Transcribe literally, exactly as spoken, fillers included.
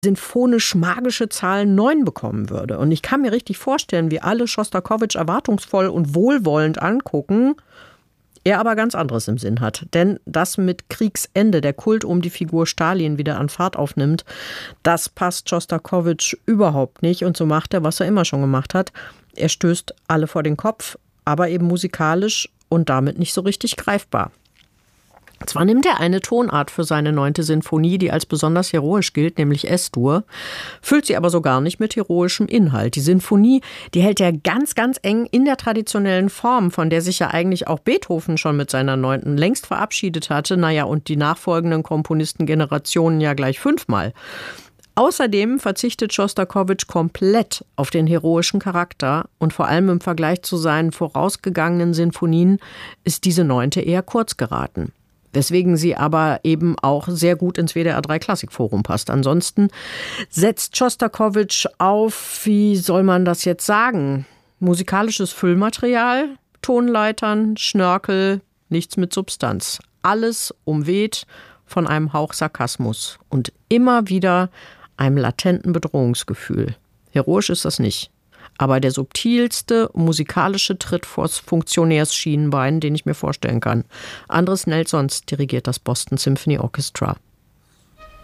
sinfonisch-magische Zahl neun bekommen würde. Und ich kann mir richtig vorstellen, wie alle Schostakowitsch erwartungsvoll und wohlwollend angucken, er aber ganz anderes im Sinn hat. Denn dass mit Kriegsende der Kult um die Figur Stalin wieder an Fahrt aufnimmt, das passt Schostakowitsch überhaupt nicht. Und so macht er, was er immer schon gemacht hat. Er stößt alle vor den Kopf, aber eben musikalisch und damit nicht so richtig greifbar. Zwar nimmt er eine Tonart für seine neunte Sinfonie, die als besonders heroisch gilt, nämlich Es-Dur, füllt sie aber so gar nicht mit heroischem Inhalt. Die Sinfonie, die hält er ganz, ganz eng in der traditionellen Form, von der sich ja eigentlich auch Beethoven schon mit seiner neunten längst verabschiedet hatte. Naja, und die nachfolgenden Komponistengenerationen ja gleich fünfmal. Außerdem verzichtet Schostakowitsch komplett auf den heroischen Charakter und vor allem im Vergleich zu seinen vorausgegangenen Sinfonien ist diese neunte eher kurz geraten. Weswegen sie aber eben auch sehr gut ins W D R drei Klassikforum passt. Ansonsten setzt Schostakowitsch auf, wie soll man das jetzt sagen, musikalisches Füllmaterial, Tonleitern, Schnörkel, nichts mit Substanz. Alles umweht von einem Hauch Sarkasmus und immer wieder einem latenten Bedrohungsgefühl. Heroisch ist das nicht. Aber der subtilste musikalische Tritt vors Funktionärsschienenbein, den ich mir vorstellen kann. Andres Nelsons dirigiert das Boston Symphony Orchestra.